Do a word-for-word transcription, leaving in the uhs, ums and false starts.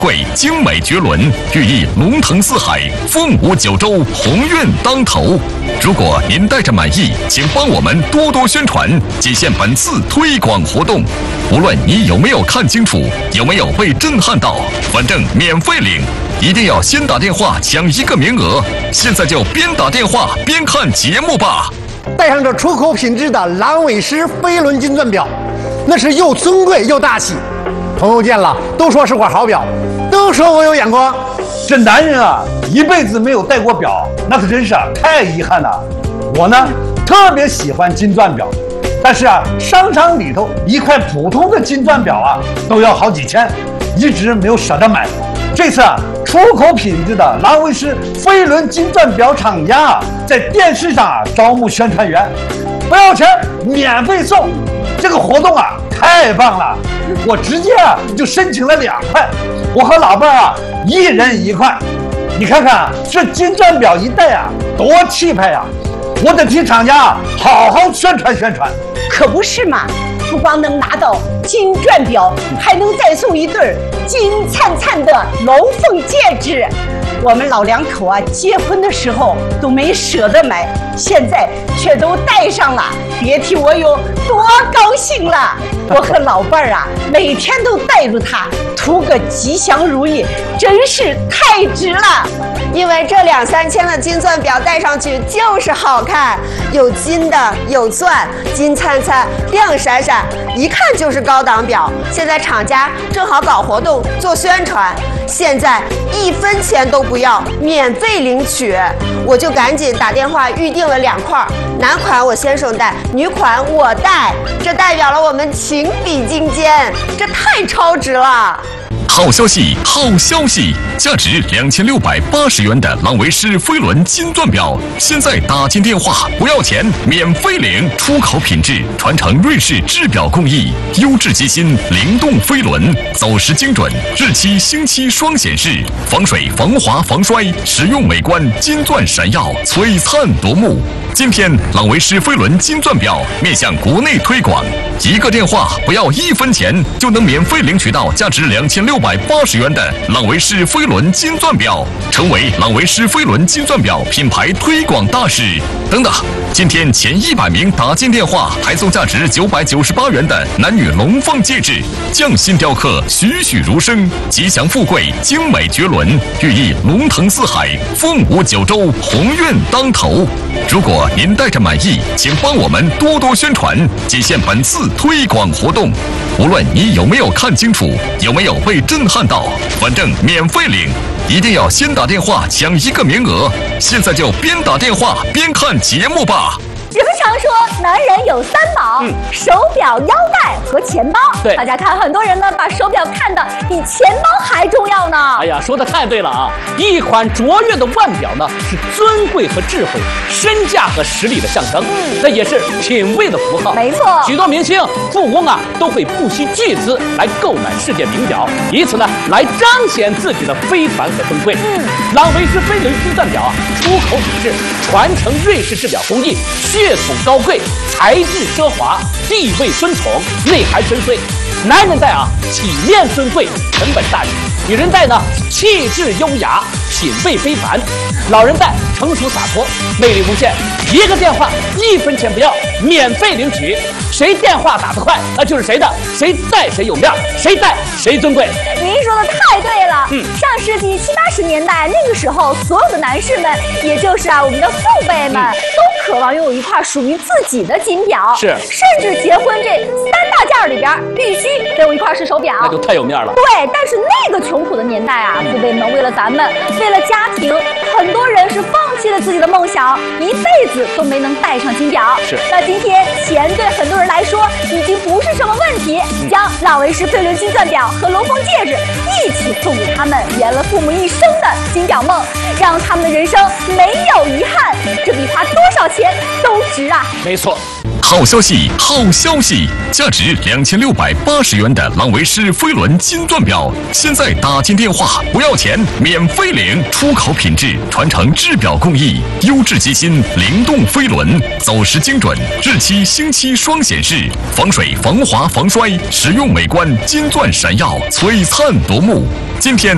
贵精美绝伦，寓意龙腾四海，凤舞九州，鸿运当头。如果您带着满意，请帮我们多多宣传，仅限本次推广活动。无论你有没有看清楚，有没有被震撼到，反正免费领。一定要先打电话抢一个名额，现在就边打电话边看节目吧。 带上这出口品质的郎尾狮飞轮金钻表，那是又尊贵又大气。朋友见了都说是块好表，都说我有眼光。 这男人啊，一辈子没有戴过表，那可真是啊太遗憾了。我呢，特别喜欢金钻表，但是啊，商场里头一块普通的金钻表啊，都要好几千，一直没有舍得买。这次啊，出口品质的郎尾狮飞轮金钻表厂家啊，在电视上啊招募宣传员，不要钱，免费送。这个活动啊，太棒了！我直接啊就申请了两块，我和老伴儿啊一人一块。你看看啊，这金钻表一戴啊，多气派呀！我得替厂家啊好好宣传宣传。 可不是嘛！不光能拿到金钻表，还能再送一对金灿灿的龙凤戒指。我们老两口啊，结婚的时候都没舍得买，现在却都戴上了，别提我有多高兴了。我和老伴儿啊，每天都带着它，图个吉祥如意，真是太值了。 因为这两三千的金钻表戴上去就是好看，有金的，有钻，金灿灿，亮闪闪，一看就是高档表。现在厂家正好搞活动做宣传，现在一分钱都不要，免费领取。我就赶紧打电话预定了两块，男款我先生戴，女款我戴，这代表了我们情比金坚，这太超值了。 好消息，好消息！价值两千六百八十元的郎尾狮飞轮金钻表，现在打进电话不要钱，免费领。出口品质，传承瑞士制表工艺，优质机芯，灵动飞轮，走时精准，日期星期双显示，防水、防滑、防摔，实用美观，金钻闪耀，璀璨夺目。今天郎尾狮飞轮金钻表面向国内推广，一个电话不要一分钱，就能免费领取到价值两千六百八十元的郎尾狮飞轮金钻表，成为郎尾狮飞轮金钻表品牌推广大使。等等，今天前一百名打进电话还送价值九百九十八元的男女龙凤戒指，匠心雕刻，栩栩如生，吉祥富贵，精美绝伦，寓意龙腾四海，凤舞九州，鸿运当头。如果您带着满意，请帮我们多多宣传，仅限本次推广活动。无论你有没有看清楚，有没有被震撼到，反正免费领。一定要先打电话抢一个名额，现在就边打电话边看节目吧。 人们常说男人有三宝，嗯、手表、腰带和钱包。 对， 大家看，很多人呢把手表看得比钱包还重要呢。 哎呀，说的太对了啊！一款卓越的腕表呢，是尊贵和智慧、身价和实力的象征，嗯，这也是品味的符号。 没错， 许多明星、富翁啊，都会不惜巨资来购买世界名表，以此呢来彰显自己的非凡和尊贵。嗯，郎尾狮飞轮金钻表啊，出口品质，传承瑞士制表工艺。血统高贵，材质奢华，地位尊崇，内涵深邃。男人戴啊，体面尊贵，成本大气；女人戴呢，气质优雅，品味非凡。老人戴成熟洒脱，魅力无限。一个电话，一分钱不要，免费领取。谁电话打得快，那就是谁的；谁戴谁有面，谁戴谁尊贵。 您说的太对了。嗯，上世纪七八十年代那个时候，所有的男士们，也就是啊我们的父辈们，嗯、都渴望拥有一块属于自己的金表。 是， 甚至结婚这三大件里边，必须得有一块是手表。 那就太有面了。 对，但是那个穷苦的年代啊，父辈们为了咱们，为了家庭，很多人是放弃了自己的梦想，一辈子都没能戴上金表。 是， 那今天钱对很多人来说已经不是什么问题，嗯、将郎尾狮飞轮金钻表和龙凤戒指一起送给他们，圆了父母一生的金表梦，让他们的人生没有遗憾，这比花多少钱都值啊！ 没错。 好消息，好消息！价值两千六百八十元的郎尾狮飞轮金钻表，现在打进电话不要钱，免费领。出口品质，传承制表工艺，优质机芯，灵动飞轮，走时精准，日期星期双显示，防水、防滑、防摔，实用美观，金钻闪耀，璀璨夺目。今天